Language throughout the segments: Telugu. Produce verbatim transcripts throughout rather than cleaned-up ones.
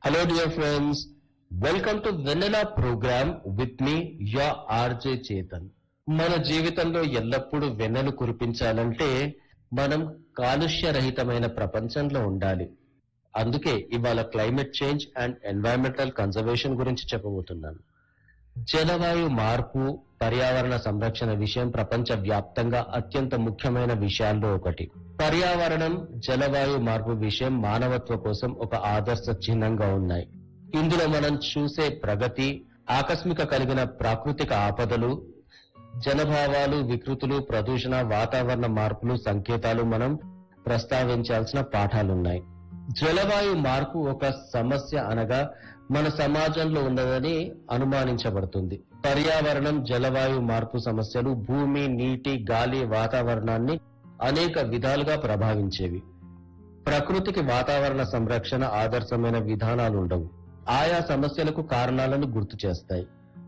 Hello dear friends, welcome to Vanilla program with me, your R J Chetan. మన జీవితంలో ఎల్లప్పుడూ వెన్నెలు కురిపించాలంటే మనం కాలుష్య రహితమైన ప్రపంచంలో ఉండాలి. అందుకే ఇవాళ climate change and environmental conservation గురించి చెప్పబోతున్నాను. జలవాయు మార్పు, పర్యావరణ సంరక్షణ విషయం ప్రపంచ వ్యాప్తంగా అత్యంత ముఖ్యమైన విషయాల్లో ఒకటి. పర్యావరణం, జలవాయు మార్పు విషయం మానవత్వ కోసం ఒక ఆదర్శ చిహ్నంగా ఉన్నాయి. ఇందులో మనం చూసే ప్రగతి, ఆకస్మిక కలిగిన ప్రాకృతిక ఆపదలు, జనభావాలు, వికృతులు, ప్రదూషణ, వాతావరణ మార్పులు సంకేతాలు మనం ప్రస్తావించాల్సిన పాఠాలున్నాయి. జలవాయు మార్పు ఒక సమస్య అనగా మన సమాజంలో ఉన్నదని అనుమానించబడుతుంది. పర్యావరణం, జలవాయు మార్పు సమస్యలు భూమి, నీటి, గాలి, వాతావరణాన్ని అనేక విధాలుగా ప్రభావించేవి. ప్రకృతికి వాతావరణ సంరక్షణ ఆదర్శమైన విధానాలు ఉండవు. ఆయా సమస్యలకు కారణాలను గుర్తు చేస్తాయి.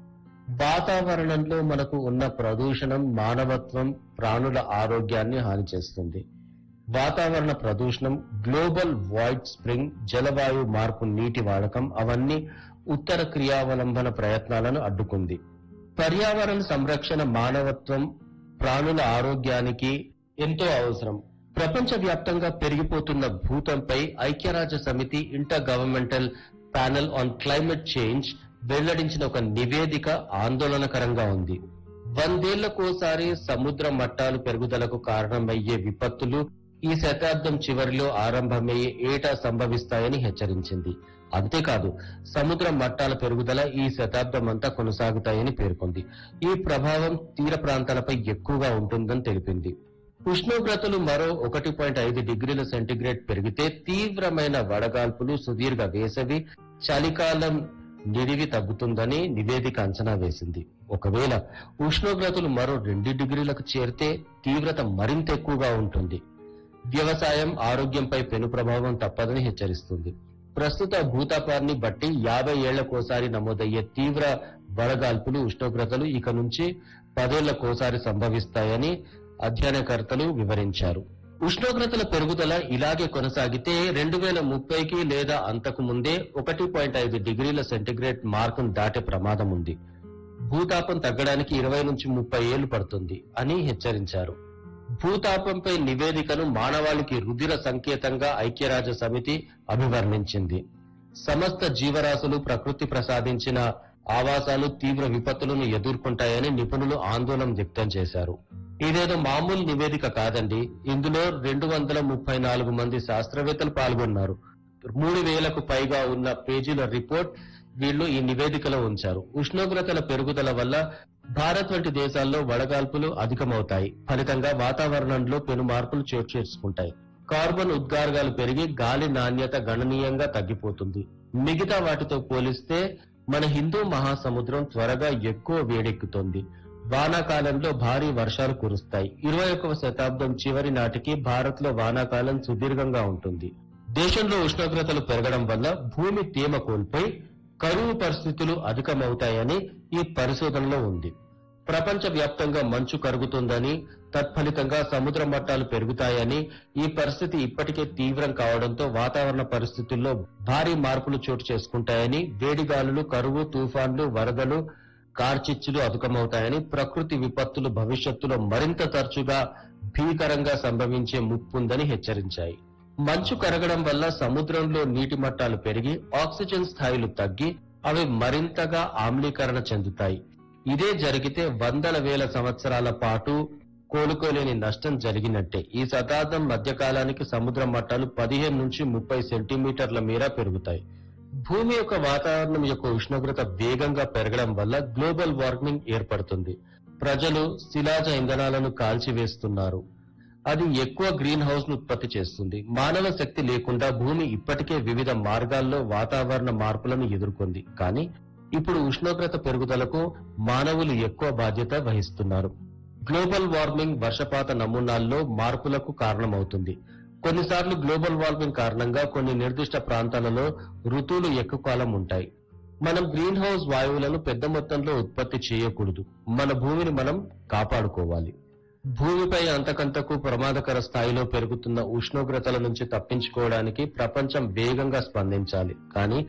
వాతావరణంలో మనకు ఉన్న ప్రదూషణం మానవత్వం, ప్రాణుల ఆరోగ్యాన్ని హాని చేస్తుంది. వాతావరణ ప్రదూషణం, గ్లోబల్ వాయిడ్ స్ప్రింగ్, జలవాయు మార్పు, నీటి వాడకం అవన్నీ ఉత్తర క్రియావలంబన ప్రయత్నాలను అడ్డుకుంది. పర్యావరణ సంరక్షణ మానవత్వం, ప్రాణుల ఆరోగ్యానికి ఎంతో అవసరం. ప్రపంచ వ్యాప్తంగా పెరిగిపోతున్న భూతంపై ఐక్యరాజ్య సమితి inter governmental panel on climate change వెల్లడించిన ఒక నివేదిక ఆందోళనకరంగా ఉంది. వందేళ్లకోసారి సముద్ర మట్టాలు పెరుగుదలకు కారణమయ్యే విపత్తులు ఈ శతాబ్దం చివరిలో ఆరంభమయ్యే ఏటా సంభవిస్తాయని హెచ్చరించింది. అంతేకాదు, సముద్ర మట్టాల పెరుగుదల ఈ శతాబ్దం అంతా కొనసాగుతాయని పేర్కొంది. ఈ ప్రభావం తీర ప్రాంతాలపై ఎక్కువగా ఉంటుందని తెలిపింది. ఉష్ణోగ్రతలు మరో ఒకటి పాయింట్ ఐదు డిగ్రీల సెంటీగ్రేడ్ పెరిగితే తీవ్రమైన వడగాల్పులు, సుదీర్ఘ వేసవి, చలికాలం నిడివి తగ్గుతుందని నివేదిక అంచనా వేసింది. ఒకవేళ ఉష్ణోగ్రతలు మరో రెండు డిగ్రీలకు చేరితే తీవ్రత మరింత ఎక్కువగా ఉంటుంది. వ్యవసాయం, ఆరోగ్యంపై పెను ప్రభావం తప్పదని హెచ్చరిస్తుంది. ప్రస్తుత భూతాపాన్ని బట్టి యాభై ఏళ్లకోసారి నమోదయ్యే తీవ్ర వడగాల్పులు, ఉష్ణోగ్రతలు ఇక నుంచి పదేళ్లకోసారి సంభవిస్తాయని అధ్యయనకర్తలు వివరించారు. ఉష్ణోగ్రతల పెరుగుదల ఇలాగే కొనసాగితే రెండు వేల ముప్పైకి లేదా అంతకు ముందే ఒకటి పాయింట్ ఐదు డిగ్రీల సెంటీగ్రేడ్ మార్కును దాటే ప్రమాదం ఉంది. భూతాపం తగ్గడానికి ఇరవై నుంచి ముప్పై ఏళ్లు పడుతుంది అని హెచ్చరించారు. భూతాపంపై నివేదికను మానవాళికి రుధిర సంకేతంగా ఐక్యరాజ్య సమితి అభివర్ణించింది. సమస్త జీవరాశులు ప్రకృతి ప్రసాదించిన ఆవాసాలు తీవ్ర విపత్తులను ఎదుర్కొంటాయని నిపుణులు ఆందోళన వ్యక్తం చేశారు. ఇదేదో మామూలు నివేదిక కాదండి. ఇందులో రెండు వందల ముప్పై నాలుగు మంది శాస్త్రవేత్తలు పాల్గొన్నారు. మూడు వేలకు పైగా ఉన్న పేజీల రిపోర్ట్ వీళ్లు ఈ నివేదికలో ఉంచారు. ఉష్ణోగ్రతల పెరుగుదల వల్ల భారత్ వంటి దేశాల్లో వడగాల్పులు అధికమవుతాయి. ఫలితంగా వాతావరణంలో పెను మార్పులు చోటు చేసుకుంటాయి. కార్బన్ ఉద్గారాలు పెరిగి గాలి నాణ్యత గణనీయంగా తగ్గిపోతుంది. మిగతా వాటితో పోలిస్తే మన హిందూ మహాసముద్రం త్వరగా ఎక్కువ వేడెక్కుతోంది. వానాకాలంలో భారీ వర్షాలు కురుస్తాయి. ఇరవై ఒకవ శతాబ్దం చివరి నాటికి భారత్ లో వానాకాలం సుదీర్ఘంగా ఉంటుంది. దేశంలో ఉష్ణోగ్రతలు పెరగడం వల్ల భూమి తేమ కోల్పోయి కరువు పరిస్థితులు అధికమవుతాయని ఈ పరిశోధనలో ఉంది. ప్రపంచ వ్యాప్తంగా మంచు కరుగుతుందని, తత్ఫలితంగా సముద్ర మట్టాలు పెరుగుతాయని, ఈ పరిస్థితి ఇప్పటికే తీవ్రం కావడంతో వాతావరణ పరిస్థితుల్లో భారీ మార్పులు చోటు చేసుకుంటాయని, వేడిగాలులు, కరువు, తుఫాన్లు, వరదలు, కార్చిచ్చులు అధికమవుతాయని, ప్రకృతి విపత్తులు భవిష్యత్తులో మరింత తరచుగా భీకరంగా సంభవించే ముప్పుందని హెచ్చరించాయి. మంచు కరగడం వల్ల సముద్రంలో నీటి మట్టాలు పెరిగి ఆక్సిజన్ స్థాయిలు తగ్గి అవి మరింతగా ఆమ్లీకరణ చెందుతాయి. ఇదే జరిగితే వందల వేల సంవత్సరాల పాటు కోలుకోలేని నష్టం జరిగినట్టే. ఈ శతాబ్దం మధ్యకాలానికి సముద్ర మట్టాలు పదిహేను నుంచి ముప్పై సెంటీమీటర్ల మేర పెరుగుతాయి. భూమి యొక్క వాతావరణం యొక్క ఉష్ణోగ్రత వేగంగా పెరగడం వల్ల గ్లోబల్ వార్మింగ్ ఏర్పడుతుంది. ప్రజలు శిలాజ ఇంధనాలను కాల్చివేస్తున్నారు. అది ఎక్కువ గ్రీన్ హౌస్ ను ఉత్పత్తి చేస్తుంది. మానవ శక్తి లేకుండా భూమి ఇప్పటికే వివిధ మార్గాల్లో వాతావరణ మార్పులను ఎదుర్కొంది. కానీ ఇప్పుడు ఉష్ణోగ్రత పెరుగుదలకు మానవులు ఎక్కువ బాధ్యత వహిస్తున్నారు. గ్లోబల్ వార్మింగ్ వర్షపాత నమూనాల్లో మార్పులకు కారణమవుతుంది. కొన్నిసార్లు గ్లోబల్ వార్మింగ్ కారణంగా కొన్ని నిర్దిష్ట ప్రాంతాలలో ఋతువులు ఎక్కువ కాలం ఉంటాయి. మనం గ్రీన్ హౌస్ వాయువులను పెద్ద మొత్తంలో ఉత్పత్తి చేయకూడదు. మన భూమిని మనం కాపాడుకోవాలి. భూమిపై అంతకంతకు ప్రమాదకర స్థాయిలో పెరుగుతున్న ఉష్ణోగ్రతల నుంచి తప్పించుకోవడానికి ప్రపంచం వేగంగా స్పందించాలి. కానీ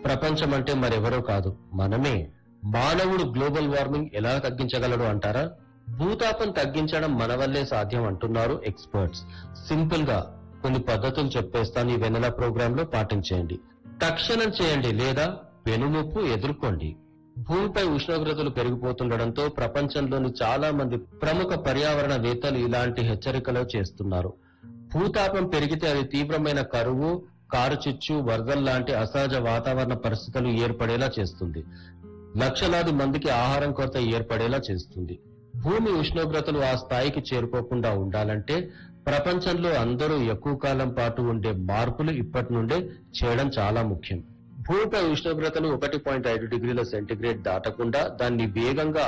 ప్రపంచం అంటే మరెవరో కాదు, మనమే. మానవుడు గ్లోబల్ వార్మింగ్ ఎలా తగ్గించగలడు అంటారా? భూతాపం తగ్గించడం మన వల్లే సాధ్యం అంటున్నారు ఎక్స్పర్ట్స్. సింపుల్ గా కొన్ని పద్ధతులు చెప్పేస్తాను, ఈ వెన్నెల ప్రోగ్రామ్ లో పాటించేయండి. తక్షణం చేయండి లేదా పెనుముప్పు ఎదుర్కోండి. భూమిపై ఉష్ణోగ్రతలు పెరిగిపోతుండటంతో ప్రపంచంలోని చాలా మంది ప్రముఖ పర్యావరణవేత్తలు ఇలాంటి హెచ్చరికలు చేస్తున్నారు. భూతాపం పెరిగితే అది తీవ్రమైన కరువు, కారుచిచ్చు, వరదల్లాంటి అసహజ వాతావరణ పరిస్థితులు ఏర్పడేలా చేస్తుంది. లక్షలాది మందికి ఆహారం కొరత ఏర్పడేలా చేస్తుంది. భూమి ఉష్ణోగ్రతలు ఆ స్థాయికి చేరుకోకుండా ఉండాలంటే ప్రపంచంలో అందరూ ఎక్కువ కాలం పాటు ఉండే మార్పులు ఇప్పటి నుండే చేయడం చాలా ముఖ్యం. భూమిపై ఉష్ణోగ్రతలు ఒకటి పాయింట్ ఐదు డిగ్రీల సెంటీగ్రేడ్ దాటకుండా దాన్ని వేగంగా